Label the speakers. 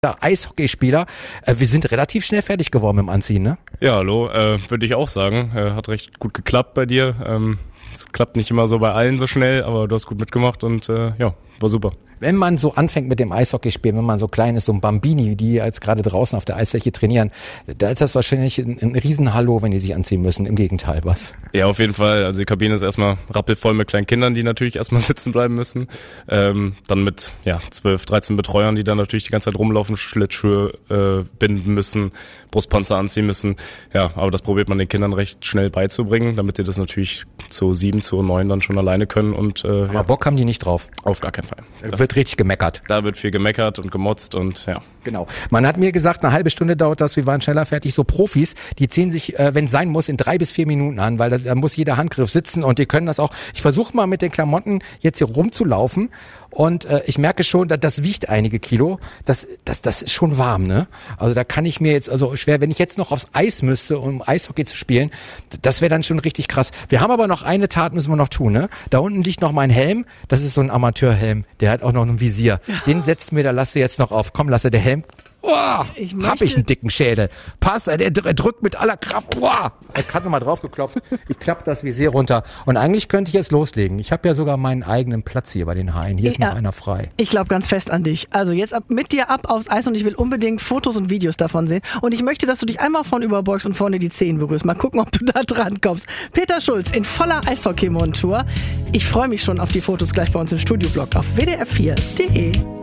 Speaker 1: Eishockeyspieler. Wir sind relativ schnell fertig geworden im Anziehen, ne?
Speaker 2: Ja, hallo, würde ich auch sagen. Hat recht gut geklappt bei dir. Es klappt nicht immer so bei allen so schnell, aber du hast gut mitgemacht und ja, war super.
Speaker 1: Wenn man so anfängt mit dem Eishockeyspielen, wenn man so klein ist, so ein Bambini, die jetzt gerade draußen auf der Eisfläche trainieren, da ist das wahrscheinlich ein Riesenhallo, wenn die sich anziehen müssen. Im Gegenteil, was?
Speaker 2: Ja, auf jeden Fall. Also die Kabine ist erstmal rappelvoll mit kleinen Kindern, die natürlich erstmal sitzen bleiben müssen. Dann mit 12, 13 Betreuern, die dann natürlich die ganze Zeit rumlaufen, Schlittschuhe binden müssen, Brustpanzer anziehen müssen. Ja, aber das probiert man den Kindern recht schnell beizubringen, damit die das natürlich zu 7, zu 9 dann schon alleine können. Und
Speaker 1: aber Bock haben die nicht drauf?
Speaker 2: Auf gar keinen Fall.
Speaker 1: Wird richtig gemeckert.
Speaker 2: Da wird viel gemeckert und gemotzt und ja.
Speaker 1: Genau. Man hat mir gesagt, eine halbe Stunde dauert das, wir waren schneller fertig. So Profis, die ziehen sich, wenn es sein muss, in 3 bis 4 Minuten an, weil da muss jeder Handgriff sitzen und die können das auch. Ich versuche mal mit den Klamotten jetzt hier rumzulaufen und ich merke schon, das wiegt einige Kilo. Das ist schon warm, ne? Also da kann ich mir jetzt, also schwer, wenn ich jetzt noch aufs Eis müsste, um Eishockey zu spielen, das wäre dann schon richtig krass. Wir haben aber noch eine Tat, müssen wir noch tun, ne? Da unten liegt noch mein Helm, das ist so ein Amateurhelm, der hat auch noch ein Visier. Den setzt mir, da lass du jetzt noch auf. Komm, Lasse, der Helm. Oh, hab ich einen dicken Schädel. Pass, der drückt mit aller Kraft. Oh, ich hab nochmal drauf geklopft. Ich klappe das Visier runter. Und eigentlich könnte ich jetzt loslegen. Ich habe ja sogar meinen eigenen Platz hier bei den Haien. Hier ist noch einer frei.
Speaker 3: Ich glaube ganz fest an dich. Also jetzt mit dir ab aufs Eis und ich will unbedingt Fotos und Videos davon sehen. Und ich möchte, dass du dich einmal vorn überbeugst und vorne die Zehen berührst. Mal gucken, ob du da dran kommst. Peter Schulz in voller Eishockey-Montur. Ich freue mich schon auf die Fotos gleich bei uns im Studioblog auf wdr4.de.